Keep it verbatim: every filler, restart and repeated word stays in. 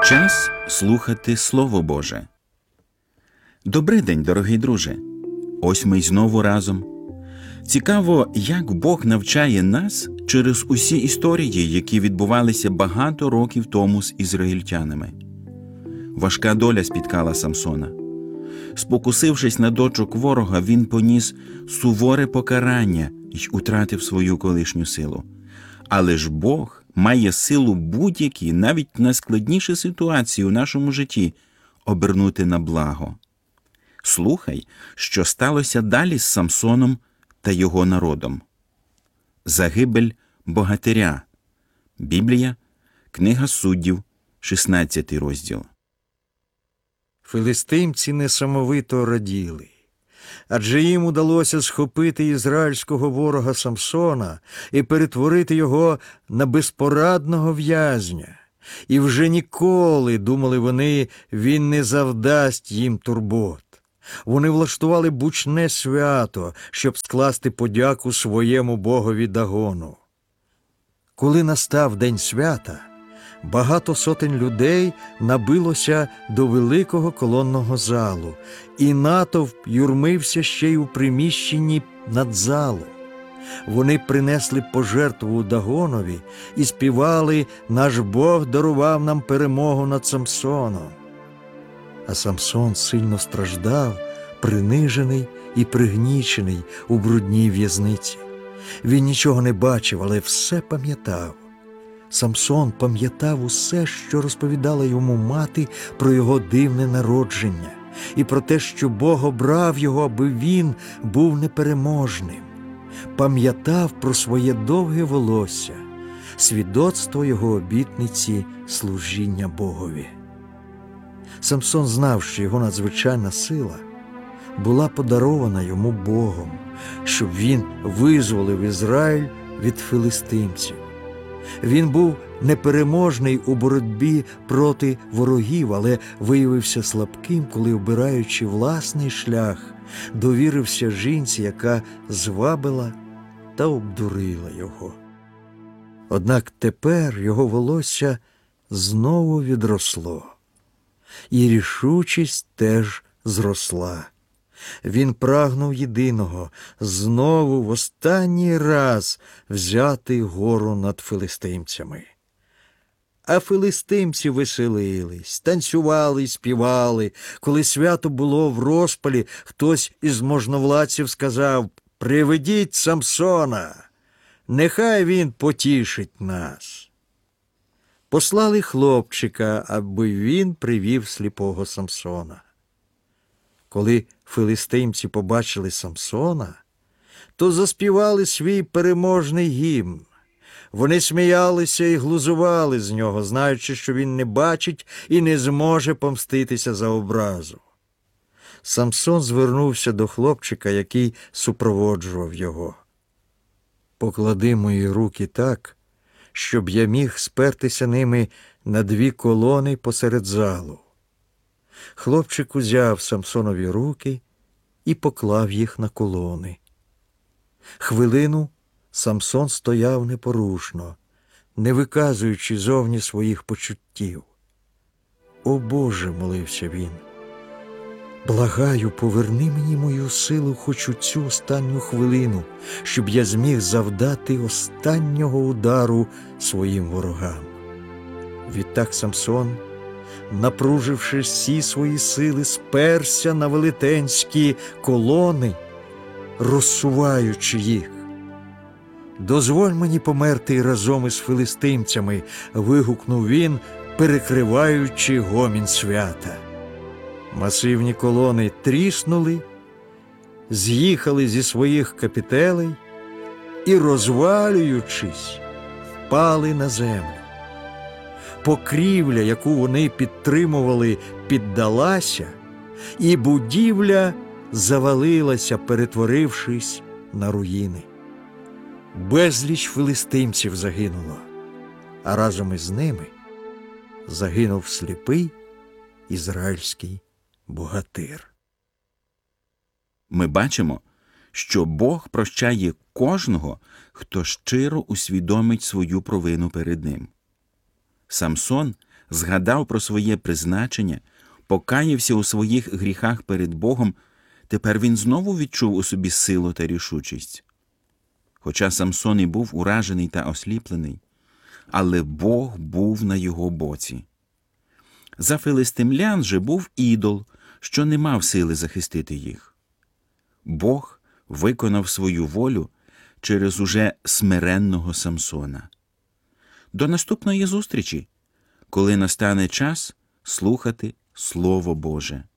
Час слухати Слово Боже. Добрий день, дорогий друже! Ось ми й знову разом. Цікаво, як Бог навчає нас через усі історії, які відбувалися багато років тому з ізраїльтянами. Важка доля спіткала Самсона. Спокусившись на дочок ворога, він поніс суворе покарання й утратив свою колишню силу. Але ж Бог має силу будь-які, навіть найскладніші ситуації у нашому житті обернути на благо. Слухай, що сталося далі з Самсоном та його народом. Загибель богатиря. Біблія, книга Суддів, шістнадцятий розділ. Филистимці несамовито раділи, адже їм удалося схопити ізраїльського ворога Самсона і перетворити його на безпорадного в'язня. І вже ніколи, думали вони, він не завдасть їм турбот. Вони влаштували бучне свято, щоб скласти подяку своєму богові Дагону. Коли настав день свята, багато сотень людей набилося до великого колонного залу, і натовп юрмився ще й у приміщенні над залом. Вони принесли пожертву Дагонові і співали «Наш Бог дарував нам перемогу над Самсоном». А Самсон сильно страждав, принижений і пригнічений у брудній в'язниці. Він нічого не бачив, але все пам'ятав. Самсон пам'ятав усе, що розповідала йому мати про його дивне народження і про те, що Бог обрав його, аби він був непереможним. Пам'ятав про своє довге волосся, свідоцтво його обітниці служіння Богові. Самсон знав, що його надзвичайна сила була подарована йому Богом, щоб він визволив Ізраїль від филистимців. Він був непереможний у боротьбі проти ворогів, але виявився слабким, коли, обираючи власний шлях, довірився жінці, яка звабила та обдурила його. Однак тепер його волосся знову відросло, і рішучість теж зросла. Він прагнув єдиного – знову в останній раз взяти гору над филистимцями. А филистимці веселились, танцювали й співали. Коли свято було в розпалі, хтось із можновладців сказав: «Приведіть Самсона, нехай він потішить нас». Послали хлопчика, аби він привів сліпого Самсона. Коли филистимці побачили Самсона, то заспівали свій переможний гімн. Вони сміялися і глузували з нього, знаючи, що він не бачить і не зможе помститися за образу. Самсон звернувся до хлопчика, який супроводжував його. «Поклади мої руки так, щоб я міг спертися ними на дві колони посеред залу». Хлопчик узяв Самсонові руки і поклав їх на колони. Хвилину Самсон стояв непорушно, не виказуючи зовні своїх почуттів. «О Боже!» – молився він. «Благаю, поверни мені мою силу хоч у цю останню хвилину, щоб я зміг завдати останнього удару своїм ворогам». Відтак Самсон, напруживши всі свої сили, сперся на велетенські колони, розсуваючи їх. «Дозволь мені померти разом із филистимцями», – вигукнув він, перекриваючи гомін свята. Масивні колони тріснули, з'їхали зі своїх капітелей і, розвалюючись, впали на землю. Покрівля, яку вони підтримували, піддалася, і будівля завалилася, перетворившись на руїни. Безліч филистимців загинуло, а разом із ними загинув сліпий ізраїльський богатир. Ми бачимо, що Бог прощає кожного, хто щиро усвідомить свою провину перед Ним. Самсон згадав про своє призначення, покаявся у своїх гріхах перед Богом, тепер він знову відчув у собі силу та рішучість. Хоча Самсон і був уражений та осліплений, але Бог був на його боці. За филистимлян же був ідол, що не мав сили захистити їх. Бог виконав свою волю через уже смиренного Самсона. До наступної зустрічі, коли настане час слухати Слово Боже.